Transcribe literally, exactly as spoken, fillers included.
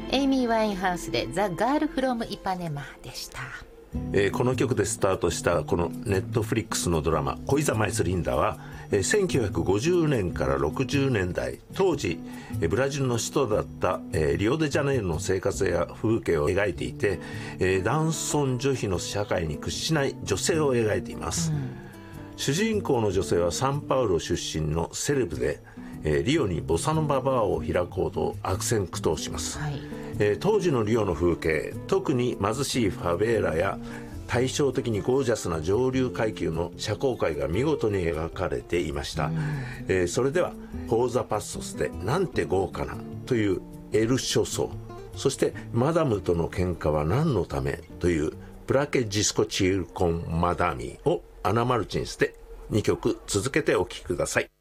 エイミー・ワインハウスでザ・ガール・フロム・イパネマでした。 えー、この曲でスタートしたこのネットフリックスのドラマ恋ざまいすリンダは、えー、せんきゅうひゃくごじゅうねんからろくじゅうねんだい、当時、えー、ブラジルの首都だった、えー、リオデジャネイロの生活や風景を描いていて、えー、男尊女卑の社会に屈しない女性を描いています、うん、主人公の女性はサンパウロ出身のセレブで、えー、リオにボサノババーを開こうと悪戦苦闘します、はい、えー、当時のリオの風景、特に貧しいファベーラや対照的にゴージャスな上流階級の社交界が見事に描かれていました、うん、えー、それではポーザパッソスでなんて豪華なというエル諸層、そしてマダムとの喧嘩は何のためというプラケジスコチールコンマダミをアナ・マルチンスでにきょく続けてお聴きください。